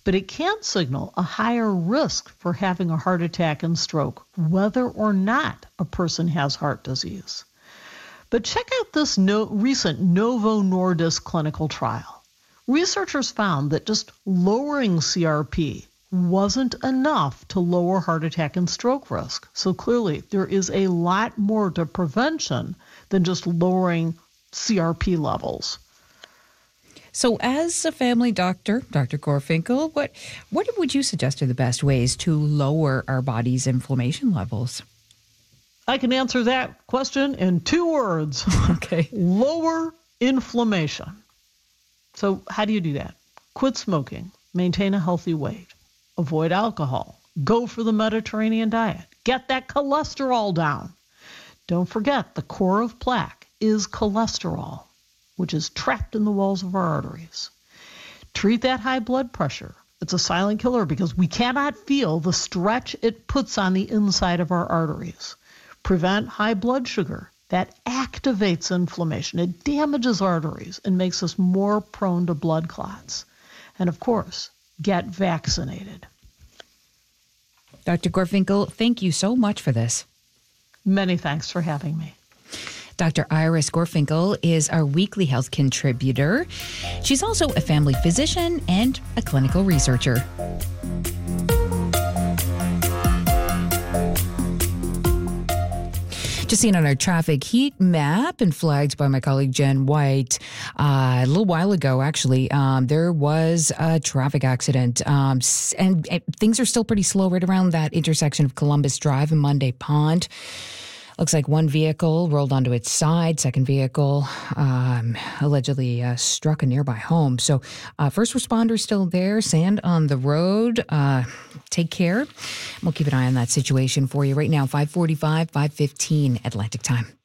but it can signal a higher risk for having a heart attack and stroke, whether or not a person has heart disease. But check out this recent Novo Nordisk clinical trial. Researchers found that just lowering CRP wasn't enough to lower heart attack and stroke risk. So clearly, there is a lot more to prevention than just lowering CRP levels. So as a family doctor, Dr. Gorfinkel, what would you suggest are the best ways to lower our body's inflammation levels? I can answer that question in 2 words. Okay. Lower inflammation. So how do you do that? Quit smoking. Maintain a healthy weight. Avoid alcohol. Go for the Mediterranean diet. Get that cholesterol down. Don't forget, the core of plaque is cholesterol, which is trapped in the walls of our arteries. Treat that high blood pressure. It's a silent killer because we cannot feel the stretch it puts on the inside of our arteries. Prevent high blood sugar. That activates inflammation. It damages arteries and makes us more prone to blood clots. And of course, get vaccinated. Dr. Gorfinkel, thank you so much for this. Many thanks for having me. Dr. Iris Gorfinkel is our weekly health contributor. She's also a family physician and a clinical researcher. Just seen on our traffic heat map and flagged by my colleague Jen White a little while ago, actually, there was a traffic accident and things are still pretty slow right around that intersection of Columbus Drive and Monday Pond. Looks like one vehicle rolled onto its side. Second vehicle allegedly struck a nearby home. So first responders still there. Sand on the road. Take care. We'll keep an eye on that situation for you right now. 5:45, 5:15 Atlantic time.